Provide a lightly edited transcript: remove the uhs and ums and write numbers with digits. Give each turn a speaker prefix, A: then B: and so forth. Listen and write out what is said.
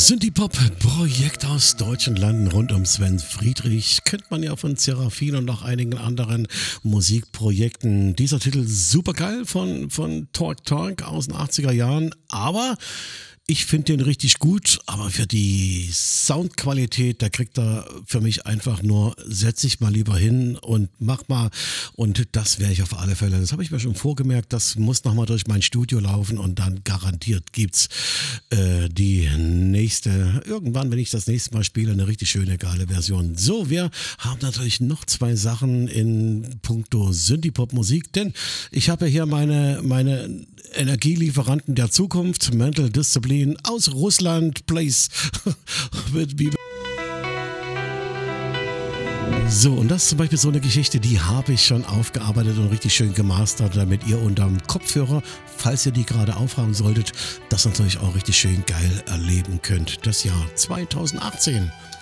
A: Synthie-Pop-Projekt aus deutschen Landen rund um Sven Friedrich. Kennt man ja von Seraphin und noch einigen anderen Musikprojekten. Dieser Titel supergeil von Talk Talk aus den 80er Jahren, aber ich finde den richtig gut, aber für die Soundqualität, da kriegt er für mich einfach nur, setz dich mal lieber hin und mach mal. Und das wäre ich auf alle Fälle. Das habe ich mir schon vorgemerkt, das muss nochmal durch mein Studio laufen und dann garantiert gibt's die nächste, irgendwann, wenn ich das nächste Mal spiele, eine richtig schöne, geile Version. So, wir haben natürlich noch zwei Sachen in puncto Synthie-Pop-Musik, denn ich habe hier meine Energielieferanten der Zukunft, Mental Discipline aus Russland, Place with Bieber. So, und das ist zum Beispiel so eine Geschichte, die habe ich schon aufgearbeitet und richtig schön gemastert, damit ihr unterm Kopfhörer, falls ihr die gerade aufhaben solltet, das natürlich auch richtig schön geil erleben könnt. Das Jahr 2018.